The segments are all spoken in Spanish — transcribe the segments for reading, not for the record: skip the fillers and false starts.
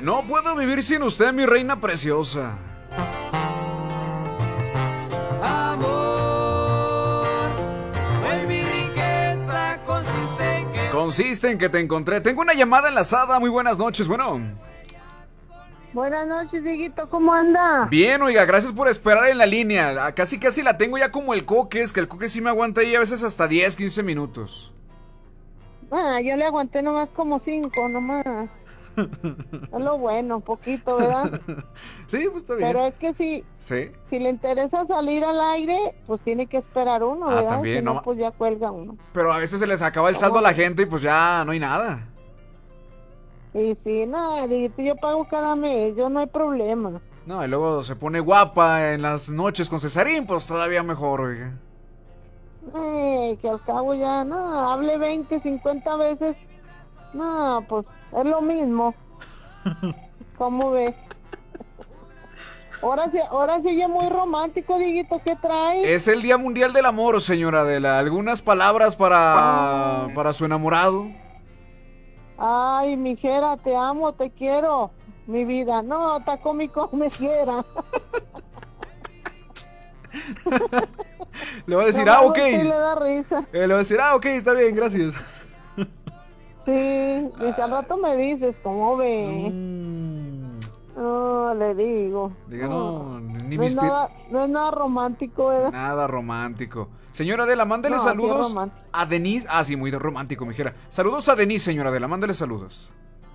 No puedo vivir sin usted, mi reina preciosa. Amor, pues mi riqueza consiste en que te encontré. Tengo una llamada enlazada. Muy buenas noches. Bueno. Buenas noches, Dieguito, ¿cómo anda? Bien, oiga, gracias por esperar en la línea. Casi la tengo ya como el Coque. Es que el Coque sí me aguanta ahí a veces hasta 10, 15 minutos. Yo le aguanté nomás como 5, nomás. Es lo bueno, poquito, ¿verdad? Sí, pues está bien. Pero es que si le interesa salir al aire, pues tiene que esperar uno, ¿verdad? También, si no, pues ya cuelga uno. Pero a veces se les acaba el saldo a la gente y pues ya no hay nada. Y sí, nada, yo pago cada mes, yo no hay problema. No, y luego se pone guapa en las noches con Cesarín, pues todavía mejor, oiga. Que al cabo ya, no, hable 20, 50 veces. No, pues es lo mismo. ¿Cómo ves? Ahora sí ya muy romántico, Dieguito, ¿qué trae? Es el Día Mundial del Amor, señora Adela. ¿Algunas palabras para su enamorado? Ay, mijera, te amo, te quiero, mi vida. No, está cómico, me quiera. Le va a decir, ok. Sí, le da risa. Le va a decir, ok, está bien, gracias. Sí, dice, al rato me dices, ¿cómo ve? No, le digo. Diga, no no es nada romántico, ¿verdad? Nada romántico. Señora Adela, mándele saludos a Denise. Sí, muy romántico, mijera. Saludos a Denise, señora Adela, mándele saludos.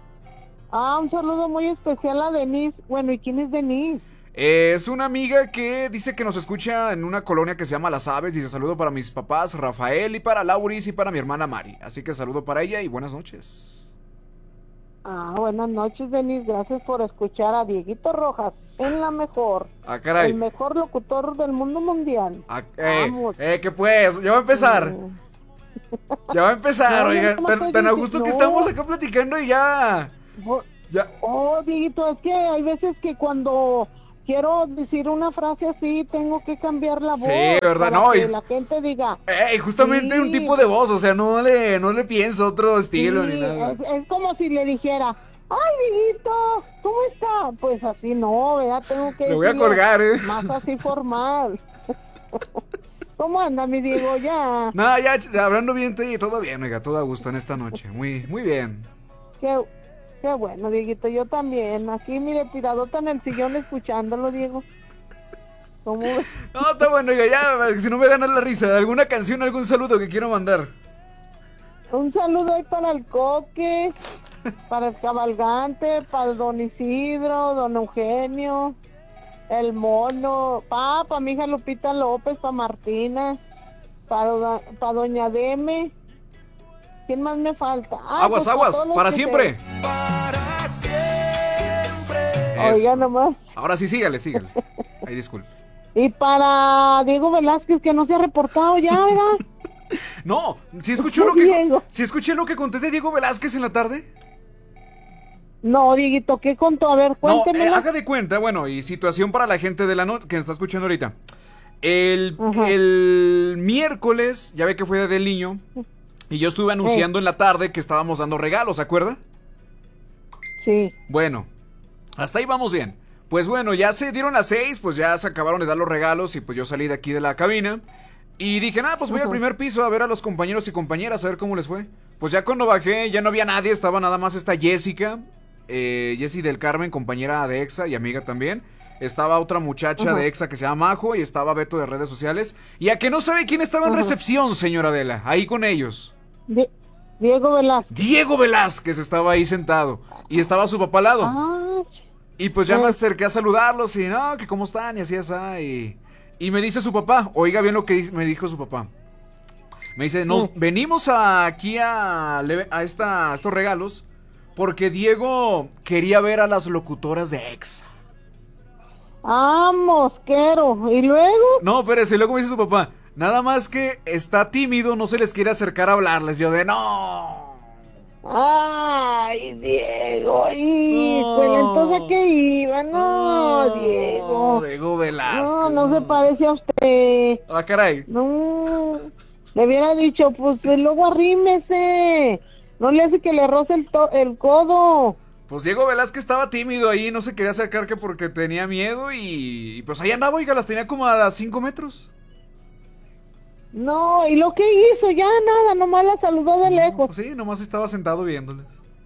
Un saludo muy especial a Denise. Bueno, ¿y quién es Denise? Es una amiga que dice que nos escucha en una colonia que se llama Las Aves. Dice saludo para mis papás Rafael y para Lauris y para mi hermana Mari. Así que saludo para ella y buenas noches. Buenas noches, Denise. Gracias por escuchar a Dieguito Rojas en la mejor. Caray. El mejor locutor del mundo mundial. Vamos. ¿Qué pues? Ya va a empezar. Ya va a empezar, oiga. Tan a gusto que estamos acá platicando y ya. Dieguito, es que hay veces que cuando quiero decir una frase así, tengo que cambiar la voz. Sí, ¿verdad? Para que la gente diga. Justamente un tipo de voz, o sea, no le pienso otro estilo ni nada. Es como si le dijera, ay, Dieguito, ¿cómo está? Pues así no, ¿verdad? Tengo que le voy a colgar, más así formal. ¿Cómo anda, mi Diego? Ya. Nada, ya hablando bien, todo bien, oiga, todo a gusto en esta noche. Muy, muy bien. Qué bueno, Dieguito, yo también. Aquí, mire, tiradota en el sillón escuchándolo, Diego. ¿Cómo ves? No, está bueno, oiga, ya, si no me ganas la risa. ¿Alguna canción, algún saludo que quiero mandar? Un saludo ahí para el Coque, para el Cabalgante, para el Don Isidro, Don Eugenio, el Mono, para mi hija Lupita López, para Martina, para Doña Deme. ¿Quién más me falta? Aguas, para siempre. Para siempre. Oiga, nomás. Ahora sí, sígale. Ay, disculpe. Y para Diego Velázquez, que no se ha reportado ya, ¿verdad? No, ¿sí escuché lo que conté de Diego Velázquez en la tarde? No, Dieguito, ¿qué contó? A ver, cuénteme. No, haga de cuenta, bueno, y situación para la gente de la noche que está escuchando ahorita. El miércoles, ya ve que fue Día del Niño. Y yo estuve anunciando en la tarde que estábamos dando regalos, ¿se acuerda? Sí. Bueno, hasta ahí vamos bien. Pues bueno, ya se dieron las 6, pues ya se acabaron de dar los regalos y pues yo salí de aquí de la cabina. Y dije, pues voy al primer piso a ver a los compañeros y compañeras, a ver cómo les fue. Pues ya cuando bajé ya no había nadie, estaba nada más esta Jessica, Jessie del Carmen, compañera de EXA y amiga también. Estaba otra muchacha de EXA que se llama Majo y estaba Beto de redes sociales. ¿Y a que no sabe quién estaba en recepción, señora Adela? Ahí con ellos. Diego Velázquez. Diego Velázquez estaba ahí sentado. Y estaba su papá al lado. Y pues ya me acerqué a saludarlos y no, que cómo están y así así. Y me dice su papá, oiga bien lo que me dijo su papá. Me dice, nos venimos aquí a estos regalos porque Diego quería ver a las locutoras de EXA. Mosquero. ¿Y luego? No, espérese, luego me dice su papá, nada más que está tímido, no se les quiere acercar a hablarles. Yo de no. Ay, Diego, pues entonces ¿a qué iba? No, Diego. Diego Velázquez. No se parece a usted. Caray. No, le hubiera dicho, pues luego arrímese. No le hace que le roce el codo. Pues Diego Velázquez estaba tímido ahí, no se quería acercar que porque tenía miedo y pues ahí andaba, oiga, las tenía como a 5 metros. No, y lo que hizo, ya nada, nomás la saludó de lejos. Pues sí, nomás estaba sentado viéndoles.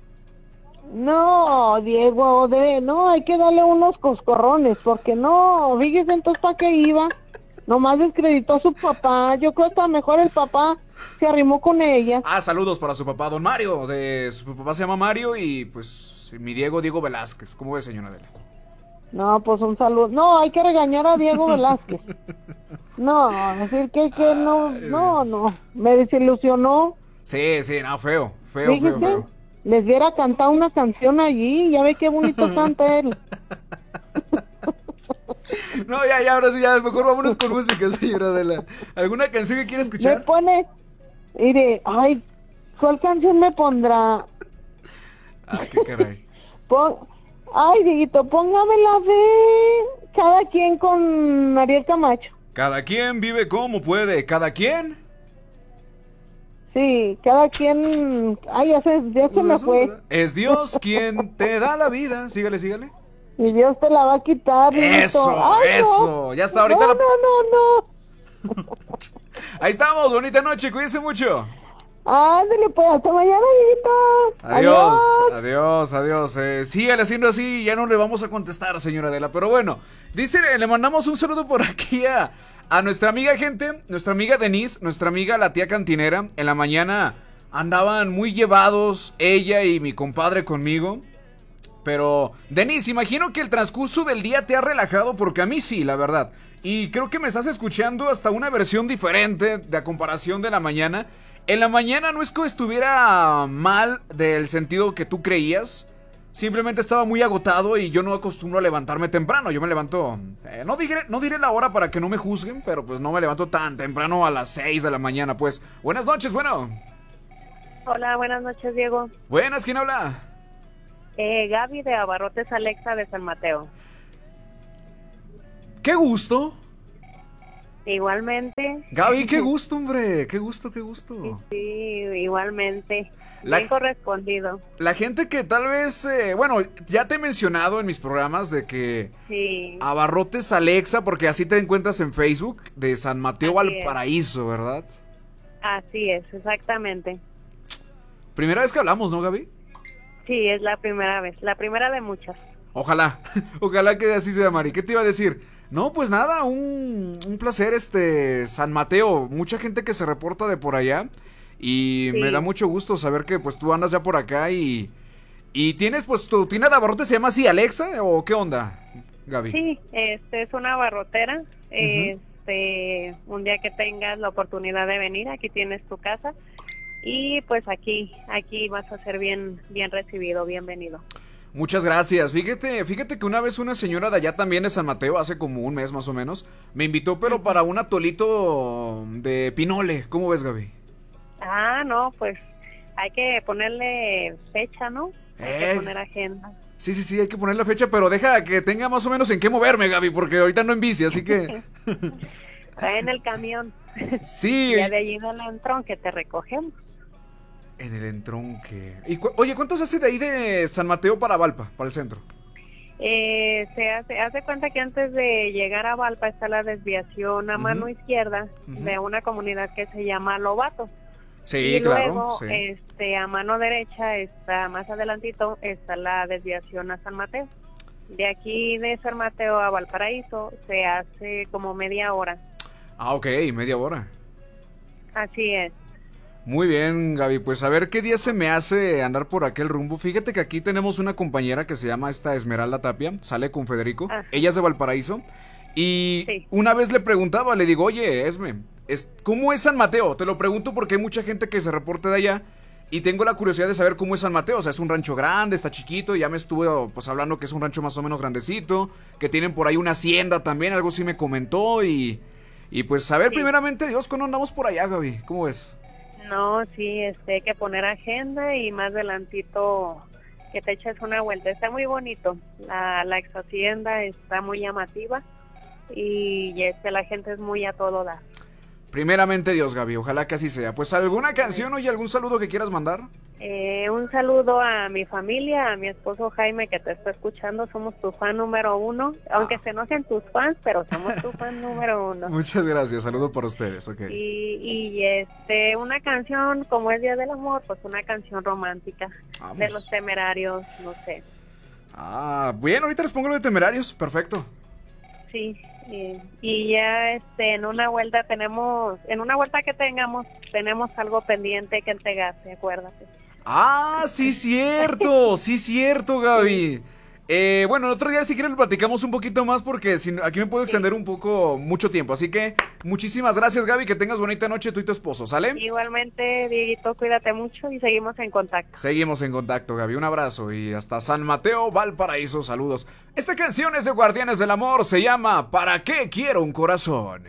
No, Diego, no, hay que darle unos coscorrones, porque no, fíjese entonces para qué iba. Nomás descreditó a su papá, yo creo que hasta mejor el papá se arrimó con ella. Ah, saludos para su papá, don Mario, su papá se llama Mario y pues mi Diego Velázquez. ¿Cómo ve, señora Adela? No, pues un saludo. No, hay que regañar a Diego Velázquez. No, decir que no, me desilusionó. Sí, no, feo. Fíjese, les hubiera cantado una canción allí, ya ve qué bonito canta él. No, ya, ahora sí, ya, mejor vámonos con música, señora Adela. ¿Alguna canción que quiera Me escuchar? pone, mire, ay, ¿cuál canción me pondrá? Ah, qué caray. Ay, Dieguito, póngamela de Cada Quien con Ariel Camacho. Cada quien vive como puede, ¿cada quien? Sí, cada quien... Ay, ya se me fue. Es Dios quien te da la vida. Sígale. Y Dios te la va a quitar, Dieguito. Eso, Ay, eso. no. Ya está, ahorita No. Ahí estamos, bonita noche, cuídense mucho. Ándale, pues, hasta mañana, Dieguito. Adiós. Sígale haciendo así, ya no le vamos a contestar, señora Adela. Pero bueno, dice, le mandamos un saludo por aquí a nuestra amiga nuestra amiga Denise, nuestra amiga la tía cantinera. En la mañana andaban muy llevados ella y mi compadre conmigo. Pero, Denise, imagino que el transcurso del día te ha relajado, porque a mí sí, la verdad. Y creo que me estás escuchando hasta una versión diferente de a comparación de la mañana. En la mañana no es que estuviera mal del sentido que tú creías. Simplemente estaba muy agotado y yo no acostumbro a levantarme temprano. Yo me levanto, no diré la hora para que no me juzguen, pero pues no me levanto tan temprano a las 6 de la mañana. Pues, buenas noches, bueno. Hola, buenas noches, Diego. Buenas, ¿quién habla? Gaby de Abarrotes Alexa de San Mateo. ¡Qué gusto! Igualmente. Gaby, qué gusto, hombre. Qué gusto. Sí, igualmente. La- Bien correspondido. La gente que tal vez, bueno, ya te he mencionado en mis programas de que Sí. Abarrotes Alexa, porque así te encuentras en Facebook, de San Mateo Así al es. Paraíso, ¿verdad? Así es, exactamente. Primera vez que hablamos, ¿no, Gaby? Sí, es la primera vez. La primera de muchas. Ojalá, ojalá que así sea, Mari. ¿Qué te iba a decir? No, pues nada, un placer, San Mateo. Mucha gente que se reporta de por allá. Y Sí. me da mucho gusto saber que pues tú andas ya por acá y tienes, pues tu tienda de abarrotes se llama así, Alexa, ¿o qué onda, Gaby? Sí, es una abarrotera. Un día que tengas la oportunidad de venir, aquí tienes tu casa. Y pues aquí vas a ser bien recibido, bienvenido. Muchas gracias. Fíjate que una vez una señora de allá también de San Mateo, hace como un mes más o menos, me invitó, pero para un atolito de pinole. ¿Cómo ves, Gaby? Ah, no, pues hay que ponerle fecha, ¿no? Hay que poner agenda. Sí, hay que poner la fecha, pero deja que tenga más o menos en qué moverme, Gaby, porque ahorita ando en bici, así que... Está en el camión. Sí. Ya de allí del entrón que te recogemos. En el entronque. Y oye, ¿cuánto se hace de ahí de San Mateo para Valpa, para el centro? Se hace cuenta que antes de llegar a Valpa está la desviación a mano izquierda de una comunidad que se llama Lobato. Sí, y claro. luego, Sí. a mano derecha está, más adelantito, está la desviación a San Mateo. De aquí de San Mateo a Valparaíso se hace como media hora. Ah, ok, media hora. Así es. Muy bien, Gaby, pues a ver qué día se me hace andar por aquel rumbo. Fíjate que aquí tenemos una compañera que se llama Esmeralda Tapia, sale con Federico, Ajá. ella es de Valparaíso, y Sí. una vez le preguntaba, le digo, oye, ¿cómo es San Mateo? Te lo pregunto porque hay mucha gente que se reporta de allá, y tengo la curiosidad de saber cómo es San Mateo. O sea, es un rancho grande, está chiquito, ya me estuvo pues hablando que es un rancho más o menos grandecito, que tienen por ahí una hacienda también, algo sí me comentó, y pues a ver, Sí. primeramente Dios, ¿cuándo andamos por allá, Gaby? ¿Cómo ves? No, sí, hay que poner agenda y más adelantito que te eches una vuelta. Está muy bonito. La ex hacienda está muy llamativa y la gente es muy a todo dar. Primeramente Dios, Gaby, ojalá que así sea. Pues alguna canción o y algún saludo que quieras mandar. Un saludo a mi familia, a mi esposo Jaime que te está escuchando, somos tu fan número 1, aunque se enojen tus fans, pero somos tu fan número 1. Muchas gracias, saludo para ustedes, ok. Una canción, como es Día del Amor, pues una canción romántica. Vamos. De Los Temerarios, no sé. Bien, ahorita les pongo lo de Temerarios, perfecto. Sí, y ya en una vuelta que tengamos, tenemos algo pendiente que entregarte, acuérdate. Sí cierto, Gaby. Bueno, el otro día si quieren lo platicamos un poquito más porque aquí me puedo extender un poco, mucho tiempo. Así que muchísimas gracias, Gaby, que tengas bonita noche tú y tu esposo, ¿sale? Igualmente, Dieguito, cuídate mucho y seguimos en contacto. Seguimos en contacto, Gaby, un abrazo y hasta San Mateo, Valparaíso, saludos. Esta canción es de Guardianes del Amor, se llama ¿Para qué quiero un corazón?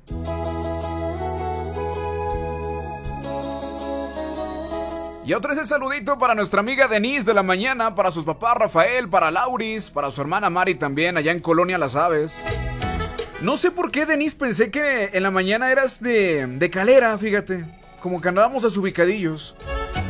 Y otra es el saludito para nuestra amiga Denise de la mañana, para sus papás Rafael, para Lauris, para su hermana Mari también, allá en Colonia Las Aves. No sé por qué, Denise, pensé que en la mañana eras de Calera, fíjate, como que andábamos desubicadillos.